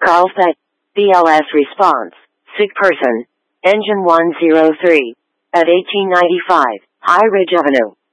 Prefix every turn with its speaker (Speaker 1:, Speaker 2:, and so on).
Speaker 1: Carlsbad, BLS response, sick person, engine 103, at 1895, High Ridge Avenue.